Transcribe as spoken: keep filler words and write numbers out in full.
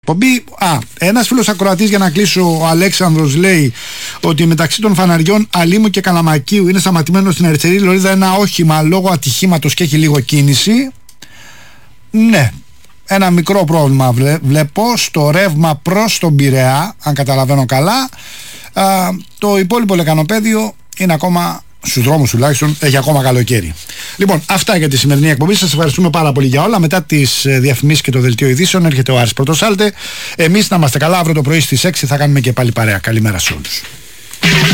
εκπομπή. Α, ένας φίλος ακροατής, για να κλείσω, ο Αλέξανδρος, λέει ότι μεταξύ των φαναριών Αλήμου και Καλαμακίου είναι σταματημένο στην αριστερή λωρίδα ένα όχημα λόγω ατυχήματος και έχει λίγο κίνηση. Ναι, ένα μικρό πρόβλημα βλέ, βλέπω στο ρεύμα προς τον Πειραιά, αν καταλαβαίνω καλά. Α, το υπόλοιπο λεκανοπέδιο είναι ακόμα στους δρόμους, τουλάχιστον έχει ακόμα καλοκαίρι. Λοιπόν, αυτά για τη σημερινή εκπομπή. Σας ευχαριστούμε πάρα πολύ για όλα. Μετά τις διαφημίσεις και το δελτίο ειδήσεων έρχεται ο Άρης Πρωτοσάλτε. Εμείς να είμαστε καλά, αύριο το πρωί στις έξι θα κάνουμε και πάλι παρέα. Καλημέρα σε όλους.